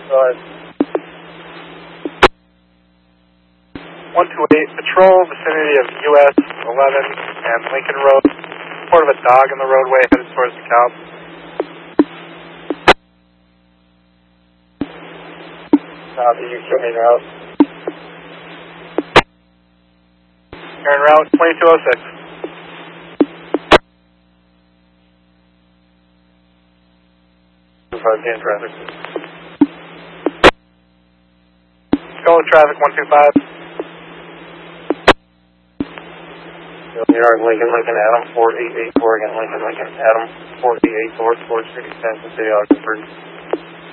Go ahead. 128, patrol vicinity of US 11 and Lincoln Road. Report of a dog in the roadway headed towards the cow. Copy, you show me route. You're en route 2206. Traffic. Go traffic 125. New York, Lincoln, Adam, 4884 again, Lincoln, Adam, 4884, 46, Kansas City, Ogden,